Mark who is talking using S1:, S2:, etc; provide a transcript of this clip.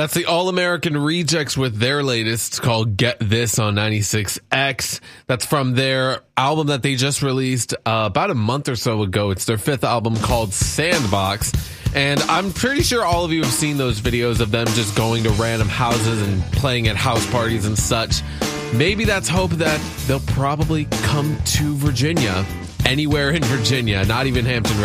S1: That's the All-American Rejects with their latest called Get This on 96X. That's from their album that they just released about a month or so ago. It's their 5th album called Sandbox. And I'm pretty sure all of you have seen those videos of them just going to random houses and playing at house parties and such. Maybe that's hope that they'll probably come to Virginia, anywhere in Virginia, not even Hampton